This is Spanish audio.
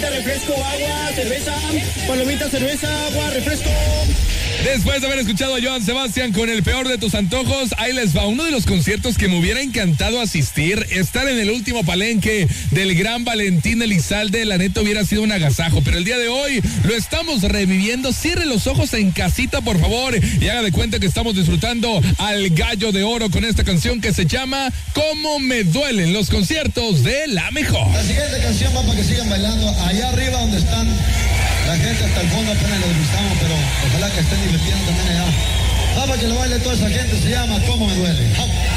palomita, refresco, agua, cerveza, palomita, cerveza, agua, refresco. Después de haber escuchado a Joan Sebastián con el peor de tus antojos, ahí les va uno de los conciertos que me hubiera encantado asistir, estar en el último palenque del gran Valentín Elizalde. La neta hubiera sido un agasajo, pero el día de hoy lo estamos reviviendo. Cierre los ojos en casita, por favor, y haga de cuenta que estamos disfrutando al Gallo de Oro con esta canción que se llama Cómo me duelen los conciertos de La Mejor. La siguiente canción va para que sigan bailando allá arriba donde están. La gente hasta el fondo apenas lo gustamos, pero ojalá que estén divirtiendo también allá. Va para que lo baile toda esa gente, se llama Cómo me duele.